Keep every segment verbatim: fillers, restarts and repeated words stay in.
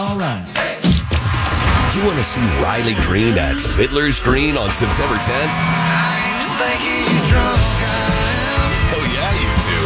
All right. You want to see Riley Green at Fiddler's Green on September tenth? Oh, yeah, you do.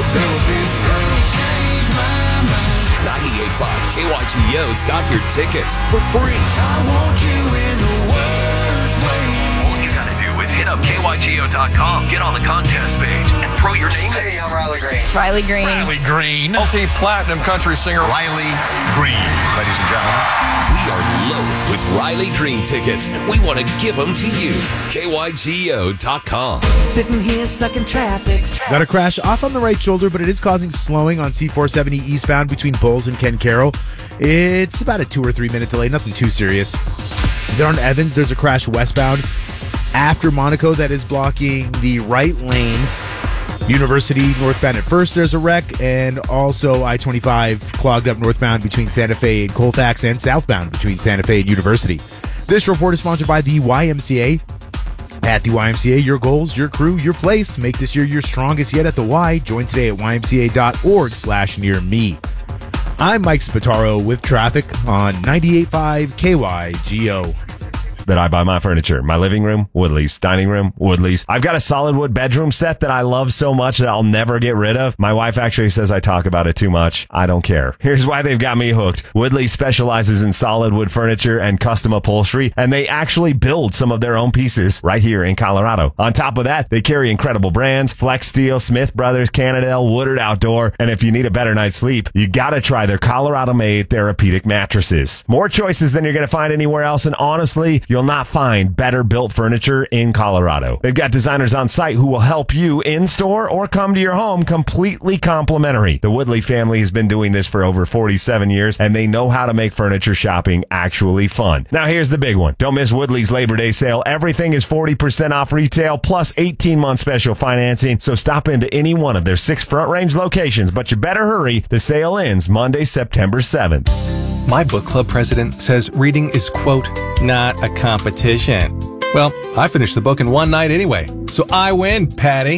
ninety-eight point five K Y G O's got your tickets for free. I want you in the worst way. All you gotta do is hit up K Y G O dot com, get on the contest page, and throw your name in. Hey, I'm Riley Green. Riley Green. Riley Green. Multi-platinum country singer Riley Green. Ladies and gentlemen. We are loaded with Riley Green tickets. We want to give them to you. K Y G O dot com. Sitting here stuck in traffic. Got a crash off on the right shoulder, but it is causing slowing on C four seventy eastbound between Bulls and Ken Carroll. It's about a two or three minute delay, nothing too serious. There on Evans, there's a crash westbound after Monaco that is blocking the right lane. University northbound at first, there's a wreck, and also I twenty-five clogged up northbound between Santa Fe and Colfax, and southbound between Santa Fe and University. This report is sponsored by the Y M C A. At the Y M C A, your goals, your crew, your place. Make this year your strongest yet at the Y. Join today at Y M C A dot org slash near me. I'm Mike Spataro with traffic on ninety-eight point five K Y G O. That I buy my furniture. My living room, Woodley's. Dining room, Woodley's. I've got a solid wood bedroom set that I love so much that I'll never get rid of. My wife actually says I talk about it too much. I don't care. Here's why they've got me hooked. Woodley specializes in solid wood furniture and custom upholstery, and they actually build some of their own pieces right here in Colorado. On top of that, they carry incredible brands, Flex Steel, Smith Brothers, Cannondale, Woodard Outdoor, and if you need a better night's sleep, you gotta try their Colorado-made therapeutic mattresses. More choices than you're gonna find anywhere else, and honestly, you'll not find better built furniture in Colorado. They've got designers on site who will help you in store or come to your home completely complimentary. The Woodley family has been doing this for over forty-seven years, and they know how to make furniture shopping actually fun. Now here's the big one. Don't miss Woodley's Labor Day sale. Everything is forty percent off retail plus eighteen month special financing. So stop into any one of their six Front Range locations, but you better hurry. The sale ends Monday, September seventh. My book club president says reading is, quote, not a competition. Well, I finished the book in one night anyway, so I win, Patty.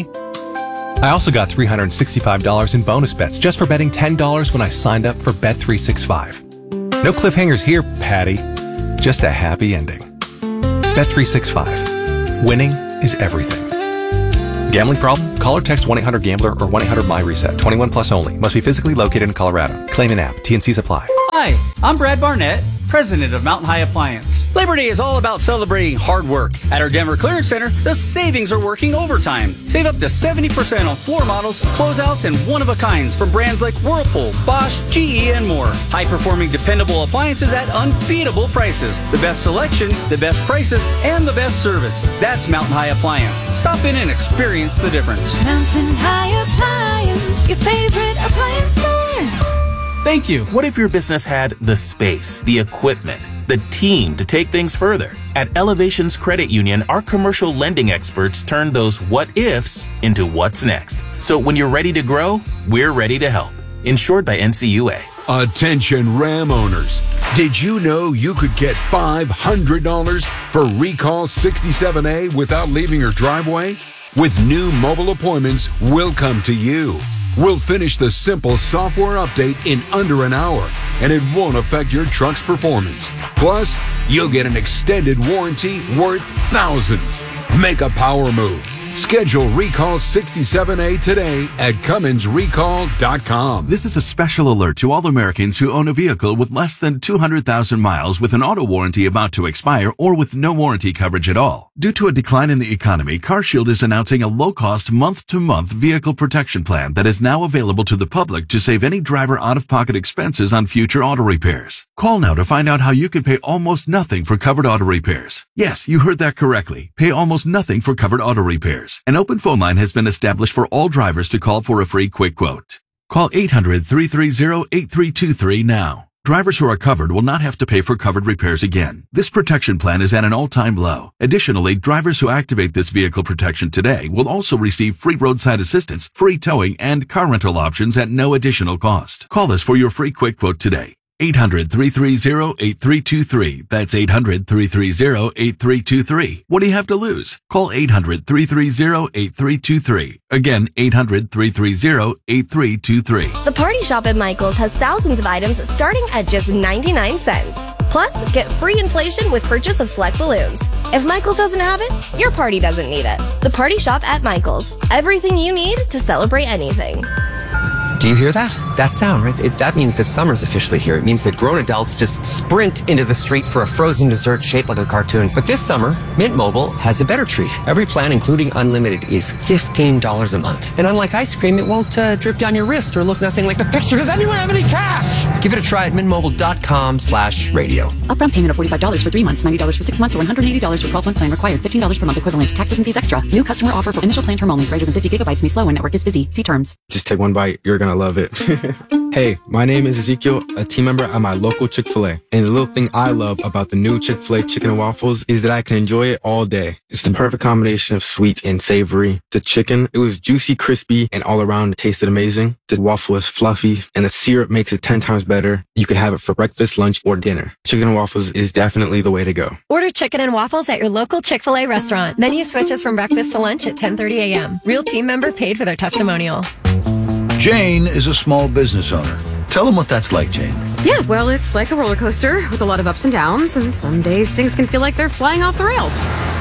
I also got three hundred sixty-five dollars in bonus bets just for betting ten dollars when I signed up for Bet three sixty-five. No cliffhangers here, Patty. Just a happy ending. Bet three sixty-five. Winning is everything. Gambling problem? Call or text one eight hundred gambler or one eight hundred my reset. twenty-one plus only. Must be physically located in Colorado. Claim an app. T and C's apply. Hi, I'm Brad Barnett, president of Mountain High Appliance. Labor Day is all about celebrating hard work. At our Denver Clearance Center, the savings are working overtime. Save up to seventy percent on floor models, closeouts, and one-of-a-kinds from brands like Whirlpool, Bosch, G E, and more. High-performing, dependable appliances at unbeatable prices. The best selection, the best prices, and the best service. That's Mountain High Appliance. Stop in and experience the difference. Mountain High Appliance, your favorite appliance store. Thank you. What if your business had the space, the equipment, the team to take things further? At Elevations Credit Union, our commercial lending experts turn those what ifs into what's next. So when you're ready to grow, we're ready to help. Insured by N C U A. Attention Ram owners. Did you know you could get five hundred dollars for Recall sixty-seven A without leaving your driveway? With new mobile appointments, we'll come to you. We'll finish the simple software update in under an hour, and it won't affect your truck's performance. Plus, you'll get an extended warranty worth thousands. Make a power move. Schedule Recall sixty-seven A today at Cummins Recall dot com. This is a special alert to all Americans who own a vehicle with less than two hundred thousand miles with an auto warranty about to expire or with no warranty coverage at all. Due to a decline in the economy, CarShield is announcing a low-cost month-to-month vehicle protection plan that is now available to the public to save any driver out-of-pocket expenses on future auto repairs. Call now to find out how you can pay almost nothing for covered auto repairs. Yes, you heard that correctly. Pay almost nothing for covered auto repairs. An open phone line has been established for all drivers to call for a free quick quote. Call eight hundred, three three zero, eight three two three now. Drivers who are covered will not have to pay for covered repairs again. This protection plan is at an all-time low. Additionally, drivers who activate this vehicle protection today will also receive free roadside assistance, free towing, and car rental options at no additional cost. Call us for your free quick quote today. eight hundred, three three zero, eight three two three. That's eight hundred, three three zero, eight three two three. What do you have to lose? Call eight hundred, three three zero, eight three two three. Again, eight hundred, three three zero, eight three two three. The Party Shop at Michael's has thousands of items starting at just ninety-nine cents. Plus, get free inflation with purchase of select balloons. If Michael's doesn't have it, your party doesn't need it. The Party Shop at Michael's. Everything you need to celebrate anything. Do you hear that? That sound, right? It, that means that summer's officially here. It means that grown adults just sprint into the street for a frozen dessert shaped like a cartoon. But this summer, Mint Mobile has a better treat. Every plan, including unlimited, is fifteen dollars a month. And unlike ice cream, it won't uh, drip down your wrist or look nothing like the picture. Does anyone have any cash? Give it a try at mintmobile.com slash radio. Upfront payment of forty-five dollars for three months, ninety dollars for six months, or one hundred eighty dollars for twelve-month plan required. fifteen dollars per month equivalent. Taxes and fees extra. New customer offer for initial plan term only. Greater than fifty gigabytes may slow when network is busy. See terms. Just take one bite. You're going to love it. Hey, my name is Ezekiel, a team member at my local Chick-fil-A. And the little thing I love about the new Chick-fil-A chicken and waffles is that I can enjoy it all day. It's the perfect combination of sweet and savory. The chicken, it was juicy, crispy, and all around it tasted amazing. The waffle is fluffy, and the syrup makes it ten times better. You can have it for breakfast, lunch, or dinner. Chicken and waffles is definitely the way to go. Order chicken and waffles at your local Chick-fil-A restaurant. Menu switches from breakfast to lunch at ten thirty a.m. Real team member paid for their testimonial. Jane is a small business owner. Tell them what that's like, Jane. Yeah, well, it's like a roller coaster with a lot of ups and downs, and some days things can feel like they're flying off the rails.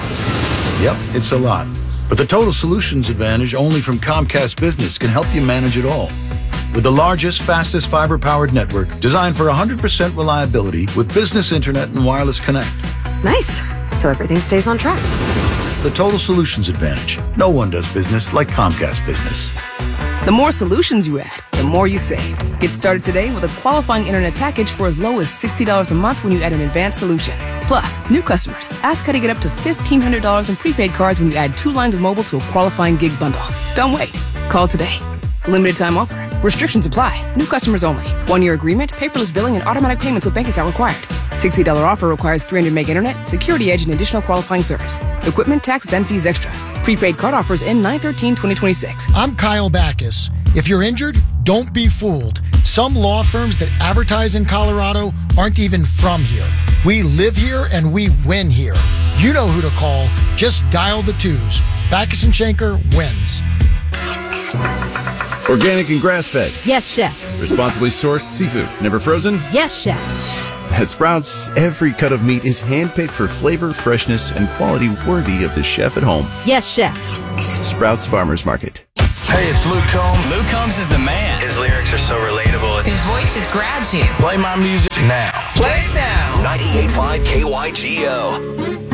Yep, it's a lot. But the Total Solutions Advantage only from Comcast Business can help you manage it all. With the largest, fastest fiber-powered network designed for one hundred percent reliability with business internet and wireless connect. Nice. So everything stays on track. The Total Solutions Advantage. No one does business like Comcast Business. The more solutions you add, the more you save. Get started today with a qualifying internet package for as low as sixty dollars a month when you add an advanced solution. Plus, new customers, ask how to get up to fifteen hundred dollars in prepaid cards when you add two lines of mobile to a qualifying gig bundle. Don't wait. Call today. Limited time offer. Restrictions apply. New customers only. One-year agreement, paperless billing, and automatic payments with bank account required. sixty dollars offer requires three hundred meg internet, security edge, and additional qualifying service. Equipment, taxes, and fees extra. Prepaid card offers end nine thirteen twenty twenty-six. I'm Kyle Backus. If you're injured, don't be fooled. Some law firms that advertise in Colorado aren't even from here. We live here and we win here. You know who to call. Just dial the twos. Backus and Schenker wins. Organic and grass-fed. Yes, chef. Responsibly sourced seafood. Never frozen? Yes, chef. At Sprouts, every cut of meat is handpicked for flavor, freshness, and quality worthy of the chef at home. Yes, chef. Sprouts Farmers Market. Hey, it's Luke Combs. Luke Combs is the man. His lyrics are so relatable. His voice just grabs you. Play my music now. Play it now. ninety-eight point five K Y G O.